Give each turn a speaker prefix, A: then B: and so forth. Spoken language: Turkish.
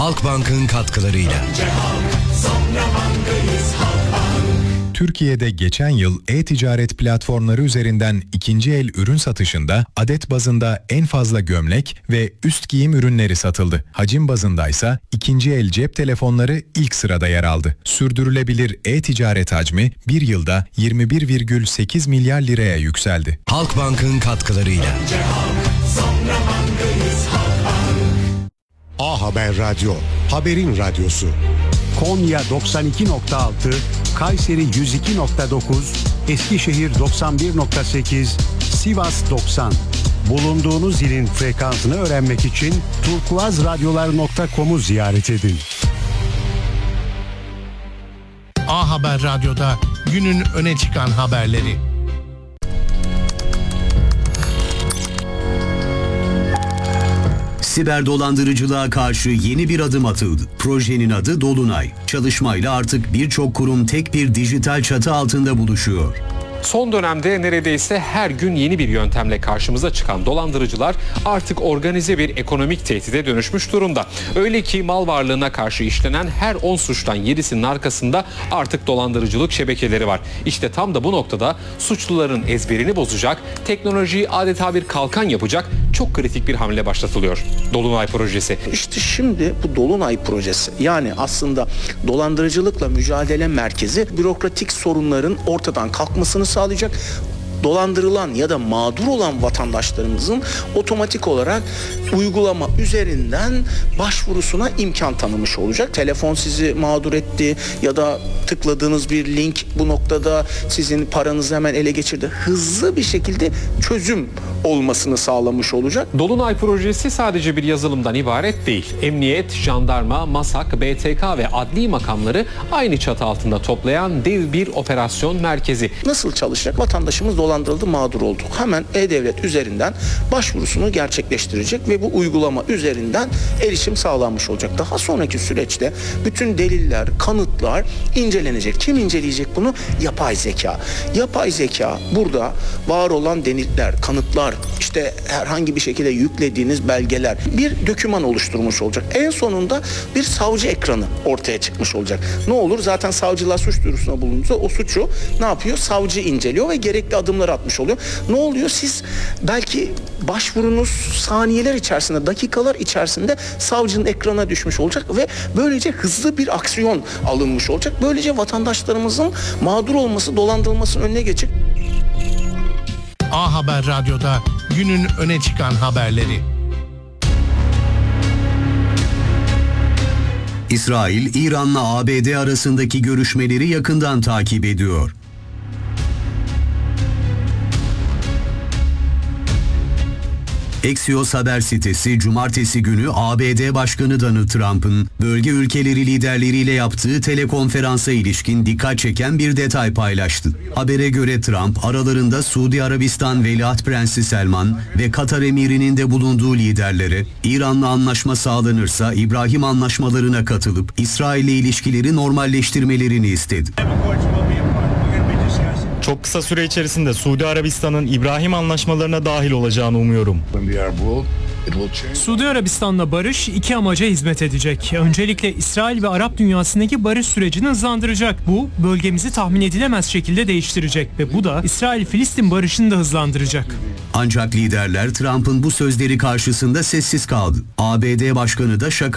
A: Halkbank'ın katkılarıyla.
B: Türkiye'de geçen yıl e-ticaret platformları üzerinden ikinci el ürün satışında adet bazında en fazla gömlek ve üst giyim ürünleri satıldı. Hacim bazındaysa ikinci el cep telefonları ilk sırada yer aldı. Sürdürülebilir e-ticaret hacmi bir yılda 21,8 milyar liraya yükseldi.
A: Halkbank'ın katkılarıyla.
C: A Haber Radyo, haberin radyosu.
D: Konya 92.6, Kayseri 102.9, Eskişehir 91.8, Sivas 90. Bulunduğunuz ilin frekansını öğrenmek için turkuazradyolar.com'u ziyaret edin.
E: A Haber Radyo'da günün öne çıkan haberleri.
F: Siber dolandırıcılığa karşı yeni bir adım atıldı. Projenin adı Dolunay. Çalışmayla artık birçok kurum tek bir dijital çatı altında buluşuyor.
G: Son dönemde neredeyse her gün yeni bir yöntemle karşımıza çıkan dolandırıcılar artık organize bir ekonomik tehdide dönüşmüş durumda. Öyle ki mal varlığına karşı işlenen her 10 suçtan 7'sinin arkasında artık dolandırıcılık şebekeleri var. İşte tam da bu noktada suçluların ezberini bozacak, teknolojiyi adeta bir kalkan yapacak çok kritik bir hamle başlatılıyor. Dolunay projesi.
H: İşte şimdi bu Dolunay projesi, yani aslında dolandırıcılıkla mücadele merkezi bürokratik sorunların ortadan kalkmasını sağlayacak. Dolandırılan ya da mağdur olan vatandaşlarımızın otomatik olarak uygulama üzerinden başvurusuna imkan tanımış olacak. Telefon sizi mağdur etti ya da tıkladığınız bir link bu noktada sizin paranızı hemen ele geçirdi. Hızlı bir şekilde çözüm olmasını sağlamış olacak.
G: Dolunay projesi sadece bir yazılımdan ibaret değil. Emniyet, jandarma, MASAK, BTK ve adli makamları aynı çatı altında toplayan dev bir operasyon merkezi.
H: Nasıl çalışacak? Vatandaşımız dolandırıldı, mağdur oldu. Hemen E-Devlet üzerinden başvurusunu gerçekleştirecek ve bu uygulama üzerinden erişim sağlanmış olacak. Daha sonraki süreçte bütün deliller, kanıtlar incelenecek. Kim inceleyecek bunu? Yapay zeka. Yapay zeka burada var olan deliller, kanıtlar, işte herhangi bir şekilde yüklediğiniz belgeler bir doküman oluşturmuş olacak. En sonunda bir savcı ekranı ortaya çıkmış olacak. Ne olur? Zaten savcılar suç duyurusuna bulunduğunda o suçu ne yapıyor? Savcı inceliyor ve gerekli adımları atmış oluyor. Ne oluyor? Siz belki başvurunuz saniyeler içerisinde, dakikalar içerisinde savcının ekrana düşmüş olacak ve böylece hızlı bir aksiyon alınmış olacak. Böylece vatandaşlarımızın mağdur olması, dolandırılmasının önüne geçecek.
E: A Haber Radyo'da günün öne çıkan haberleri.
F: İsrail, İran'la ABD arasındaki görüşmeleri yakından takip ediyor. Axios haber sitesi cumartesi günü ABD Başkanı Donald Trump'ın bölge ülkeleri liderleriyle yaptığı telekonferansa ilişkin dikkat çeken bir detay paylaştı. Habere göre Trump aralarında Suudi Arabistan Veliaht Prensi Selman ve Katar emirinin de bulunduğu liderlere İran'la anlaşma sağlanırsa İbrahim anlaşmalarına katılıp İsrail'le ilişkileri normalleştirmelerini istedi.
I: Çok kısa süre içerisinde Suudi Arabistan'ın İbrahim anlaşmalarına dahil olacağını umuyorum.
J: Suudi Arabistan'la barış iki amaca hizmet edecek. Öncelikle İsrail ve Arap dünyasındaki barış sürecini hızlandıracak. Bu bölgemizi tahmin edilemez şekilde değiştirecek ve bu da İsrail-Filistin barışını da hızlandıracak.
F: Ancak liderler Trump'ın bu sözleri karşısında sessiz kaldı. ABD Başkanı da şaka